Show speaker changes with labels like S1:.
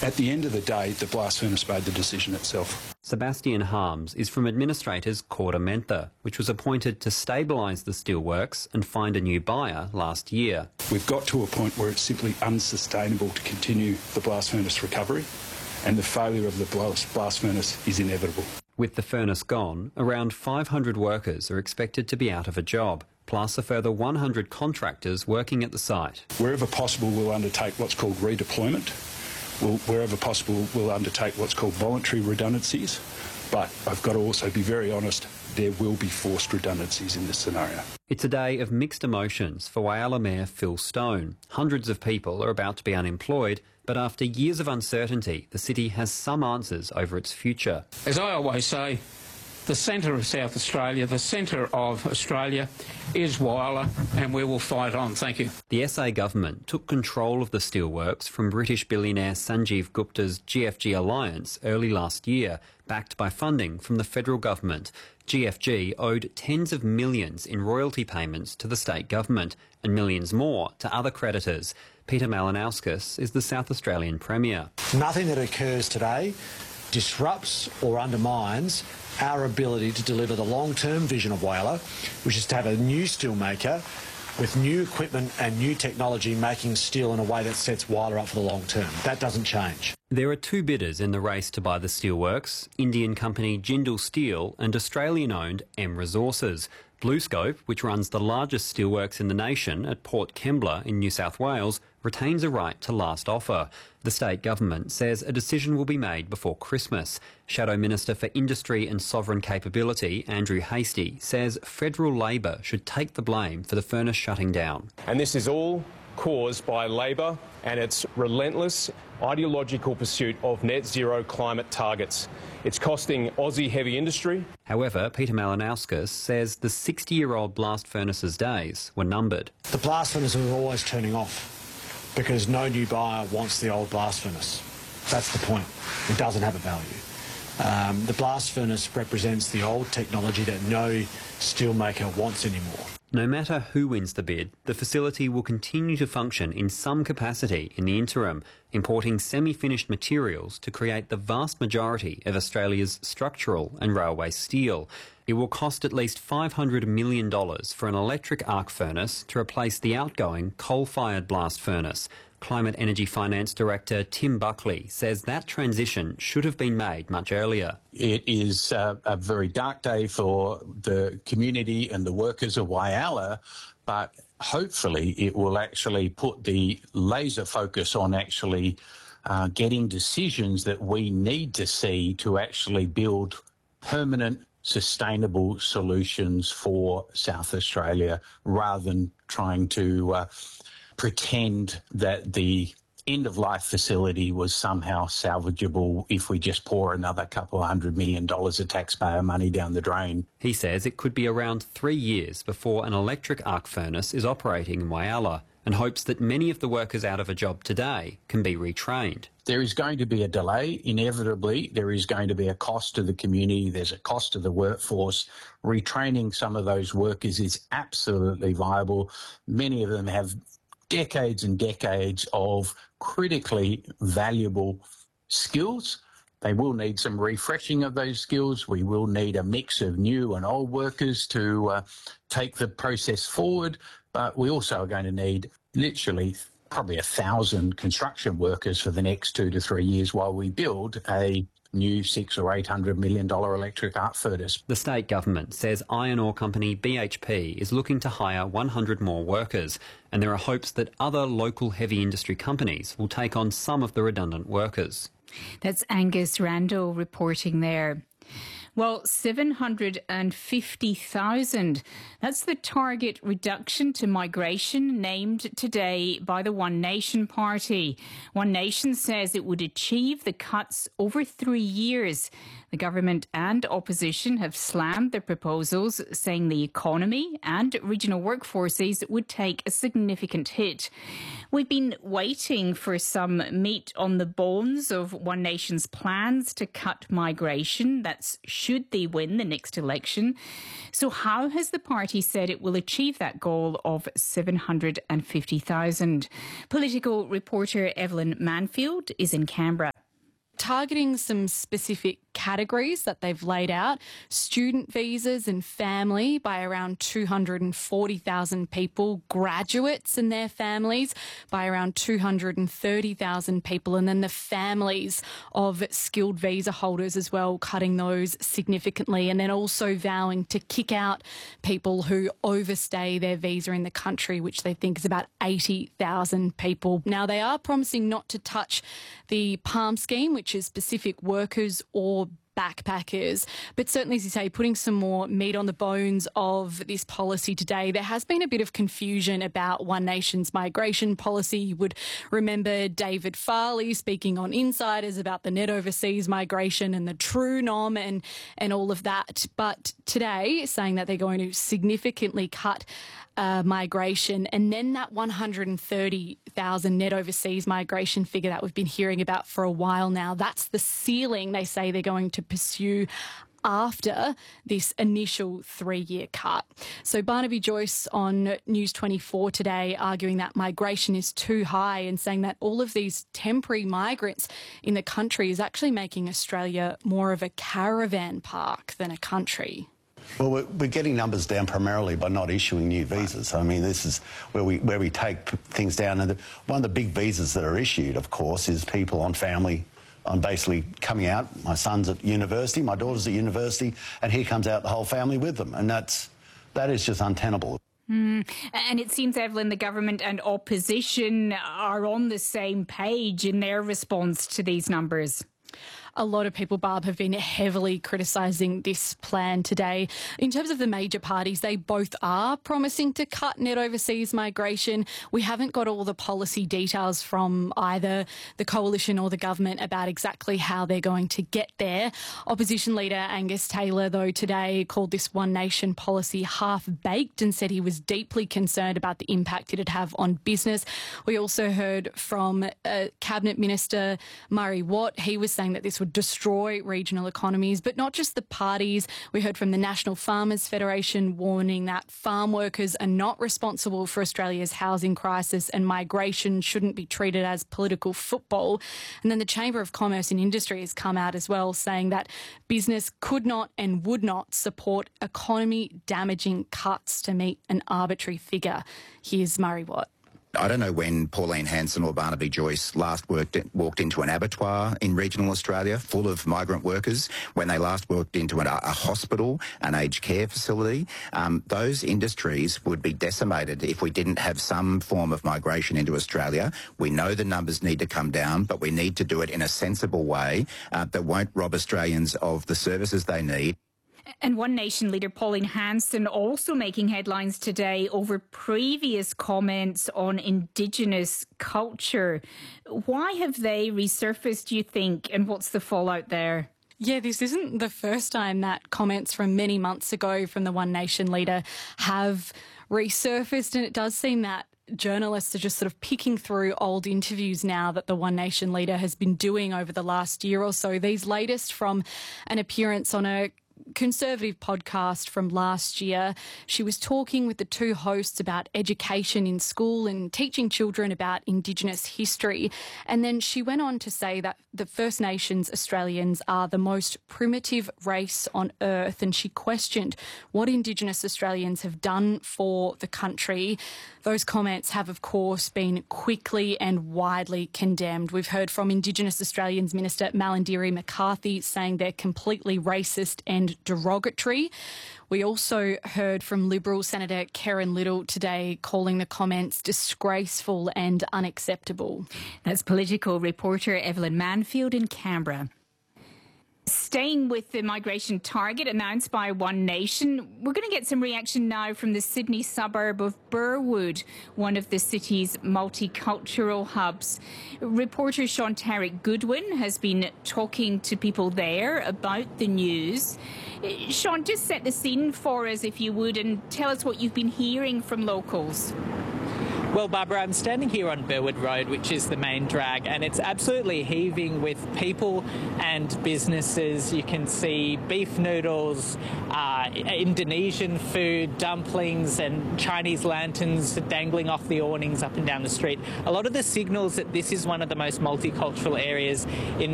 S1: At the end of the day, the blast furnace made the decision itself.
S2: Sebastian Harms is from administrators Corda-Mentha, which was appointed to stabilise the steelworks and find a new buyer last year.
S1: We've got to a point where it's simply unsustainable to continue the blast furnace recovery, and the failure of the blast furnace is inevitable.
S2: With the furnace gone, around 500 workers are expected to be out of a job, plus a further 100 contractors working at the site.
S1: Wherever possible, we'll undertake what's called redeployment. Wherever possible, we'll undertake what's called voluntary redundancies. But I've got to also be very honest, there will be forced redundancies in this scenario.
S2: It's a day of mixed emotions for Whyalla Mayor Phil Stone. Hundreds of people are about to be unemployed, but after years of uncertainty, the city has some answers over its future.
S3: As I always say, the centre of South Australia, the centre of Australia is Whyalla, and we will fight on. Thank you.
S2: The SA government took control of the steelworks from British billionaire Sanjeev Gupta's GFG Alliance early last year, backed by funding from the federal government. GFG owed tens of millions in royalty payments to the state government and millions more to other creditors. Peter Malinauskas is the South Australian Premier.
S4: Nothing that occurs today disrupts or undermines our ability to deliver the long-term vision of Whyalla, which is to have a new steelmaker with new equipment and new technology making steel in a way that sets Whyalla up for the long term. That doesn't change.
S2: There are two bidders in the race to buy the steelworks, Indian company Jindal Steel and Australian-owned M Resources. BlueScope, which runs the largest steelworks in the nation at Port Kembla in New South Wales, retains a right to last offer. The state government says a decision will be made before Christmas. Shadow Minister for Industry and Sovereign Capability, Andrew Hastie, says federal Labor should take the blame for the furnace shutting down.
S5: And this is all caused by Labor and its relentless ideological pursuit of net zero climate targets. It's costing Aussie heavy industry.
S2: However, Peter Malinauskas says the 60-year-old blast furnace's days were numbered.
S4: The blast furnace is always turning off because no new buyer wants the old blast furnace. That's the point. It doesn't have a value. The blast furnace represents the old technology that no steelmaker wants anymore.
S2: No matter who wins the bid, the facility will continue to function in some capacity in the interim, importing semi-finished materials to create the vast majority of Australia's structural and railway steel. It will cost at least $500 million for an electric arc furnace to replace the outgoing coal-fired blast furnace. Climate Energy Finance Director Tim Buckley says that transition should have been made much earlier.
S6: It is a very dark day for the community and the workers of Whyalla, but hopefully it will actually put the laser focus on actually getting decisions that we need to see to actually build permanent, sustainable solutions for South Australia rather than trying to pretend that the end-of-life facility was somehow salvageable if we just pour another couple of $100 million of taxpayer money down the drain.
S2: He says it could be around 3 years before an electric arc furnace is operating in Whyalla, and hopes that many of the workers out of a job today can be retrained.
S6: There is going to be a delay, inevitably. There is going to be a cost to the community. There's a cost to the workforce. Retraining some of those workers is absolutely viable. Many of them have decades and decades of critically valuable skills. They will need some refreshing of those skills. We will need a mix of new and old workers to take the process forward. But we also are going to need literally probably 1,000 construction workers for the next 2 to 3 years while we build a new $600 or $800 million electric arc furnace.
S2: The state government says iron ore company BHP is looking to hire 100 more workers, and there are hopes that other local heavy industry companies will take on some of the redundant workers.
S7: That's Angus Randall reporting there. Well, 750,000. That's the target reduction to migration named today by the One Nation Party. One Nation says it would achieve the cuts over 3 years. The government and opposition have slammed their proposals, saying the economy and regional workforces would take a significant hit. We've been waiting for some meat on the bones of One Nation's plans to cut migration. That's should they win the next election. So how has the party said it will achieve that goal of 750,000? Political reporter Evelyn Manfield is in Canberra.
S8: targeting some specific categories that they've laid out: student visas and family by around 240,000 people, graduates and their families by around 230,000 people, and then the families of skilled visa holders as well, cutting those significantly, and then also vowing to kick out people who overstay their visa in the country, which they think is about 80,000 people. Now, they are promising not to touch the PALM scheme, which is specific workers or backpackers, but certainly, as you say, putting some more meat on the bones of this policy today. There has been a bit of confusion about One Nation's migration policy. You would remember David Farley speaking on Insiders about the net overseas migration and the true nom and all of that. But today, saying that they're going to significantly cut migration, and then that 130,000 net overseas migration figure that we've been hearing about for a while now, that's the ceiling they say they're going to pursue after this initial 3-year cut. So Barnaby Joyce on News 24 today arguing that migration is too high and saying that all of these temporary migrants in the country is actually making Australia more of a caravan park than a country.
S9: Well, we're getting numbers down primarily by not issuing new visas. I mean, this is where we take things down. And one of the big visas that are issued, of course, is people on family. I'm basically coming out. My son's at university, my daughter's at university, and here comes out the whole family with them. And that is just untenable.
S7: And it seems, Evelyn, the government and opposition are on the same page in their response to these numbers.
S8: A lot of people, Barb, have been heavily criticising this plan today. In terms of the major parties, they both are promising to cut net overseas migration. We haven't got all the policy details from either the coalition or the government about exactly how they're going to get there. Opposition leader Angus Taylor, though, today called this One Nation policy half-baked and said he was deeply concerned about the impact it'd have on business. We also heard from Cabinet Minister Murray Watt. He was saying that this would destroy regional economies, but not just the parties. We heard from the National Farmers Federation warning that farm workers are not responsible for Australia's housing crisis and migration shouldn't be treated as political football. And then the Chamber of Commerce and Industry has come out as well, saying that business could not and would not support economy-damaging cuts to meet an arbitrary figure. Here's Murray Watt.
S10: I don't know when Pauline Hanson or Barnaby Joyce last walked into an abattoir in regional Australia full of migrant workers, when they last walked into a hospital, an aged care facility. Those industries would be decimated if we didn't have some form of migration into Australia. We know the numbers need to come down, but we need to do it in a sensible way that won't rob Australians of the services they need.
S7: And One Nation leader Pauline Hanson also making headlines today over previous comments on Indigenous culture. Why have they resurfaced, do you think, and what's the fallout there?
S8: Yeah, this isn't the first time that comments from many months ago from the One Nation leader have resurfaced, and it does seem that journalists are just sort of picking through old interviews now that the One Nation leader has been doing over the last year or so. These latest from an appearance on a Conservative podcast from last year. She was talking with the two hosts about education in school and teaching children about Indigenous history. And then she went on to say that the First Nations Australians are the most primitive race on earth. And she questioned what Indigenous Australians have done for the country. Those comments have, of course, been quickly and widely condemned. We've heard from Indigenous Australians Minister Malarndirri McCarthy saying they're completely racist and derogatory. We also heard from Liberal Senator Karen Little today calling the comments disgraceful and unacceptable.
S7: That's political reporter Evelyn Manfield in Canberra. Staying with the migration target announced by One Nation, we're going to get some reaction now from the Sydney suburb of Burwood, one of the city's multicultural hubs. Reporter Sean Tarek Goodwin has been talking to people there about the news. Sean, just set the scene for us, if you would, and tell us what you've been hearing from locals.
S11: Well, Barbara, I'm standing here on Burwood Road, which is the main drag, and it's absolutely heaving with people and businesses. You can see beef noodles, Indonesian food, dumplings and Chinese lanterns dangling off the awnings up and down the street. A lot of the signals that this is one of the most multicultural areas in